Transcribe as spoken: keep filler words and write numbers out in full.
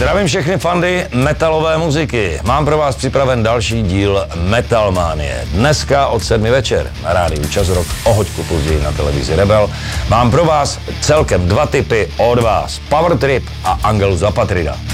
Zdravím všechny fandy metalové muziky. Mám pro vás připraven další díl Metalmanie. Dneska od sedmi večer na rádiu Čas Rock, o hoďku později na televizi Rebel. Mám pro vás celkem dva tipy od vás. Power Trip a Angelus Apatrida.